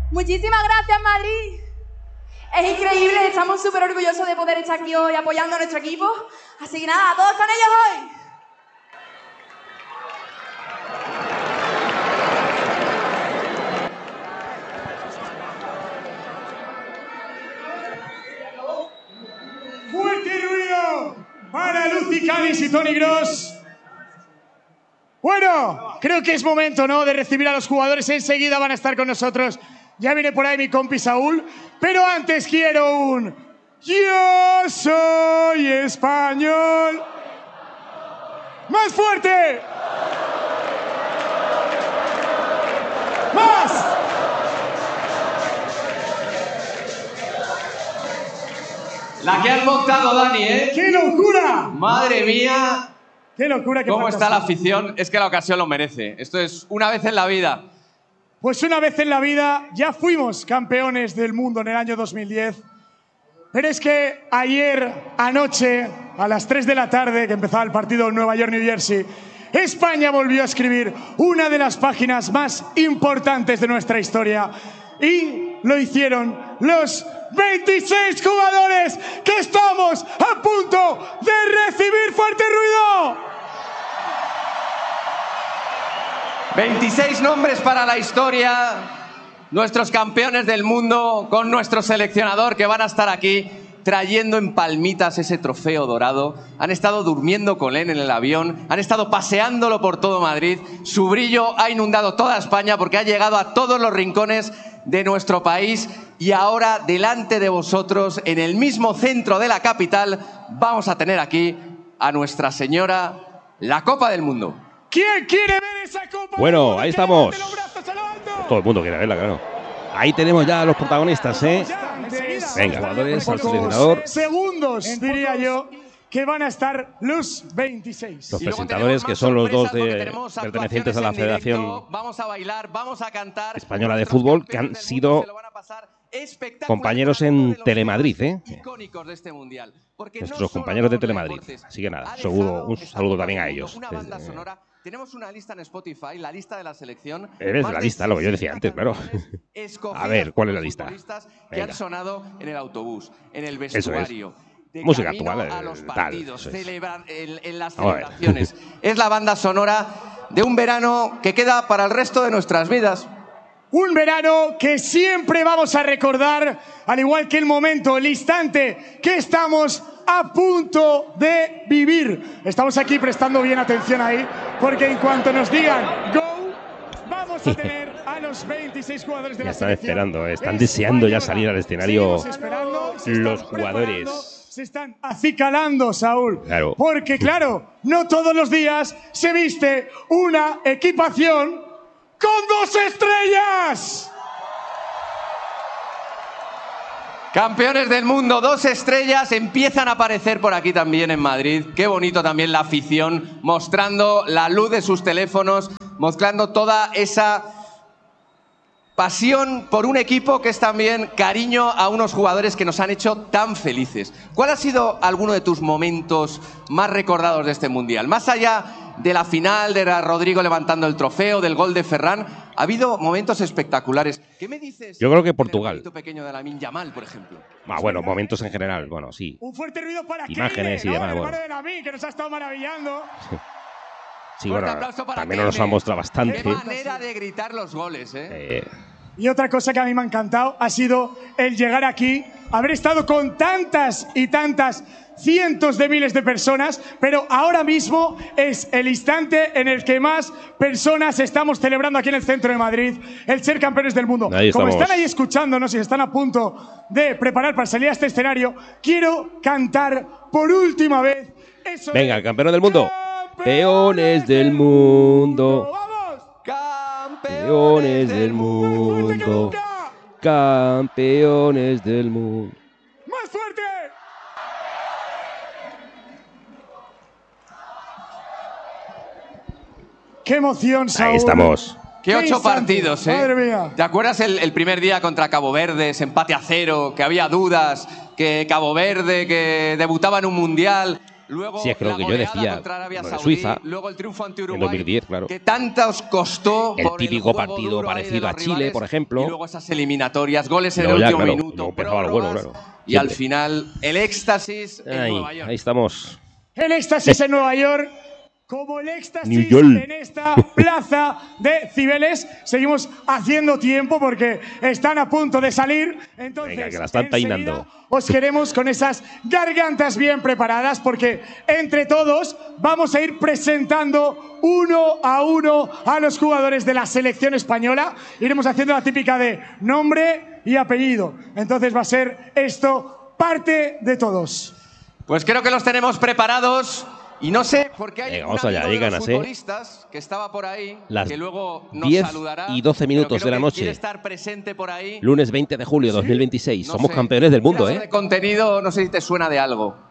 Muchísimas gracias, Madrid. Es increíble, estamos súper orgullosos de poder estar aquí hoy apoyando a nuestro equipo. Así que nada, todos con ellos hoy. ¡Fuerte ruido para Lucy Cádiz y Toni Kroos! Bueno, creo que es momento, ¿no?, de recibir a los jugadores. Enseguida van a estar con nosotros. Ya viene por ahí mi compi Saúl. Pero antes quiero un "Yo soy español". ¡Más fuerte! ¡Más! La que has montado, Dani, ¿eh? ¡Qué locura! ¡Madre mía! ¡Qué locura! Qué ¿Cómo está la fantasía. afición? Es que la ocasión lo merece. Esto es una vez en la vida. Pues una vez en la vida ya fuimos campeones del mundo en el año 2010. Pero es que ayer, anoche, a las 3 de la tarde, que empezaba el partido en Nueva York, New Jersey, España volvió a escribir una de las páginas más importantes de nuestra historia. Y lo hicieron los 26 jugadores que estamos a punto de recibir. ¡Fuerte ruido! 26 nombres para la historia. Nuestros campeones del mundo con nuestro seleccionador que van a estar aquí trayendo en palmitas ese trofeo dorado. Han estado durmiendo con él en el avión, han estado paseándolo por todo Madrid. Su brillo ha inundado toda España porque ha llegado a todos los rincones de nuestro país. Y ahora, delante de vosotros, en el mismo centro de la capital, vamos a tener aquí a Nuestra Señora, la Copa del Mundo. ¿Quién quiere ver esa copa? Bueno, ahí estamos. Los brazos a lo alto. Todo el mundo quiere verla, claro. Ahí tenemos ya a los protagonistas, ¿eh? Venga, jugadores, al seleccionador. Segundos, diría yo, que van a estar los 26. Los presentadores, que son los dos pertenecientes a la Federación Vamos a bailar, vamos a cantar. Española de Fútbol, que han sido compañeros en Telemadrid, ¿eh? Icónicos de este mundial. Nuestros compañeros de Telemadrid. Así que nada, seguro, un saludo también a ellos. Una banda sonora. Tenemos una lista en Spotify, la lista de la selección. Eres la lista, lo que yo decía antes, claro. A ver, ¿cuál es la lista? Que han sonado en el autobús, en el vestuario. De música camino actual, a los tal, partidos, eso es. en las celebraciones. Es la banda sonora de un verano que queda para el resto de nuestras vidas. Un verano que siempre vamos a recordar, al igual que el momento, el instante que estamos a punto de vivir. Estamos aquí prestando bien atención ahí, porque en cuanto nos digan "go", vamos a tener a los 26 jugadores de la están selección. esperando, están deseando ya salir al escenario Seguimos esperando, se los están jugadores. preparando, se están acicalando, Saúl. Claro. Porque, claro, no todos los días se viste una equipación con 2 estrellas. Campeones del mundo, 2 estrellas, empiezan a aparecer por aquí también en Madrid. Qué bonito también la afición, mostrando la luz de sus teléfonos, mostrando toda esa pasión por un equipo que es también cariño a unos jugadores que nos han hecho tan felices. ¿Cuál ha sido alguno de tus momentos más recordados de este Mundial? Más allá de la final, de Rodrigo levantando el trofeo, del gol de Ferran, ha habido momentos espectaculares. ¿Qué me dices? Yo creo que Portugal. El pequeño de Lamine Yamal, por ejemplo. Bueno, momentos en general, bueno, sí. Un fuerte ruido para Imágenes Keyle, y demás, ¿no? El bueno. hermano de Lamine, que nos ha estado maravillando. Sí, Fuerte bueno, aplauso para también nos ha Keyle. mostrado bastante. Qué manera de gritar los goles, ¿eh? Y otra cosa que a mí me ha encantado ha sido el llegar aquí, haber estado con tantas y tantas cientos de miles de personas, pero ahora mismo es el instante en el que más personas estamos celebrando aquí en el centro de Madrid el ser campeones del mundo. Ahí Como estamos. están ahí escuchándonos y están a punto de preparar para salir a este escenario, quiero cantar por última vez. Eso Venga, de campeones del mundo. Campeones del mundo. ¡Vamos! Campeones del mundo. Campeones del mundo. ¡Más fuerte! ¡Qué emoción, Saúl! Ahí estamos. Qué 8 instante. partidos, ¿eh? Madre mía. ¿Te acuerdas el primer día contra Cabo Verde, ese empate a 0, que había dudas, que Cabo Verde, que debutaba en un mundial, luego Sí, es que lo la que yo goleada decía, contra Arabia lo de Saudí, Suiza, luego el triunfo ante en Uruguay, 2010, claro. que tanto os costó El por típico juego partido duro ahí de parecido los a Chile, rivales, por ejemplo. y luego esas eliminatorias, goles en el Luego ya, último claro, minuto, luego empezaba lo bueno, prórrogas, claro. y al Siempre. final el éxtasis en Ahí, Nueva York. ahí estamos. El éxtasis en Nueva York, como el New éxtasis York. en esta plaza de Cibeles. Seguimos haciendo tiempo porque están a punto de salir. Entonces, Venga, que la están enseguida peinando. os queremos con esas gargantas bien preparadas porque entre todos vamos a ir presentando uno a los jugadores de la selección española. Iremos haciendo la típica de nombre y apellido. Entonces va a ser esto parte de todos. Pues creo que los tenemos preparados. Y no sé, porque hay Venga, un vamos allá, amigo de llegan los así. futbolistas que estaba por ahí, Las que luego nos 10 saludará. y 12 minutos pero creo de la que noche. quiere estar presente por ahí. Lunes 20 de julio de 2026. No Somos sé, campeones del mundo, pedazo de contenido, no sé si te suena de algo.